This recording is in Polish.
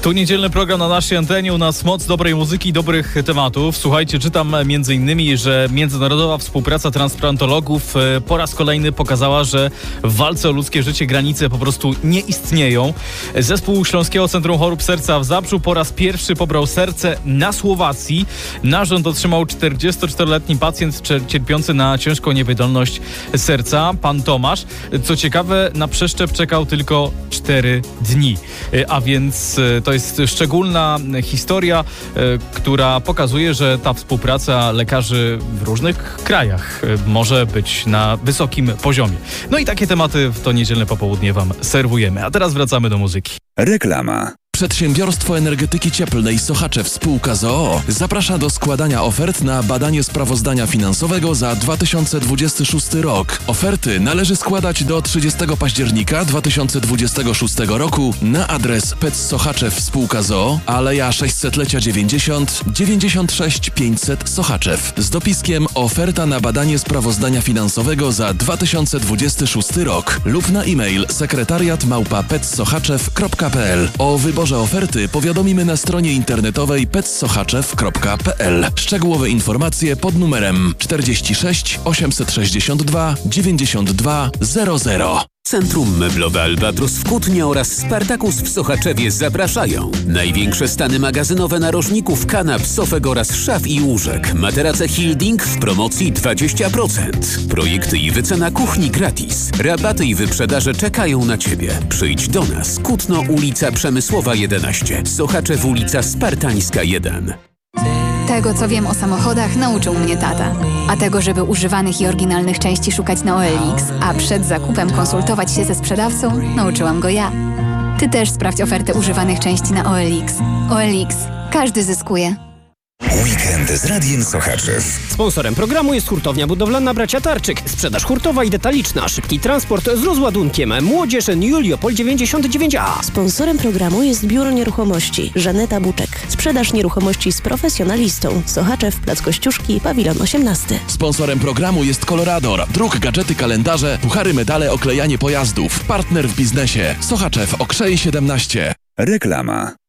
Tu niedzielny program na naszej antenie, u nas moc dobrej muzyki i dobrych tematów. Słuchajcie, czytam m.in., że międzynarodowa współpraca transplantologów po raz kolejny pokazała, że w walce o ludzkie życie granice po prostu nie istnieją. Zespół Śląskiego Centrum Chorób Serca w Zabrzu po raz pierwszy pobrał serce na Słowacji. Narząd otrzymał 44-letni pacjent cierpiący na ciężką niewydolność serca, pan Tomasz. Co ciekawe, na przeszczep czekał tylko 4 dni. A więc to jest szczególna historia, która pokazuje, że ta współpraca lekarzy w różnych krajach może być na wysokim poziomie. No i takie tematy w to niedzielne popołudnie wam serwujemy. A teraz wracamy do muzyki. Reklama. Przedsiębiorstwo Energetyki Cieplnej Sochaczew Spółka z o.o. zaprasza do składania ofert na badanie sprawozdania finansowego za 2026 rok. Oferty należy składać do 30 października 2026 roku na adres PEC Sochaczew Spółka z o.o. Aleja 600-lecia 90 96 500 Sochaczew z dopiskiem oferta na badanie sprawozdania finansowego za 2026 rok lub na e-mail sekretariat@pecsochaczew.pl. O wyborze oferty powiadomimy na stronie internetowej pecsochaczew.pl. Szczegółowe informacje pod numerem 46 862 92 00. Centrum Meblowe Albatros w Kutnie oraz Spartakus w Sochaczewie zapraszają. Największe stany magazynowe narożników, kanap, sofek oraz szaf i łóżek. Materace Hilding w promocji 20%. Projekty i wycena kuchni gratis. Rabaty i wyprzedaże czekają na Ciebie. Przyjdź do nas. Kutno, ulica Przemysłowa 11. Sochaczew, ulica Spartańska 1. Tego, co wiem o samochodach, nauczył mnie tata. A tego, żeby używanych i oryginalnych części szukać na OLX, a przed zakupem konsultować się ze sprzedawcą, nauczyłam go ja. Ty też sprawdź ofertę używanych części na OLX. OLX. Każdy zyskuje. Weekend z Radiem Sochaczew. Sponsorem programu jest hurtownia budowlana Bracia Tarczyk. Sprzedaż hurtowa i detaliczna. Szybki transport z rozładunkiem. Młodzież Juliopol 99A. Sponsorem programu jest Biuro Nieruchomości Żaneta Buczek. Sprzedaż nieruchomości z profesjonalistą. Sochaczew, Plac Kościuszki, Pawilon 18. Sponsorem programu jest Colorador. Druk, gadżety, kalendarze, puchary, medale, oklejanie pojazdów. Partner w biznesie. Sochaczew, Okrzej 17. Reklama.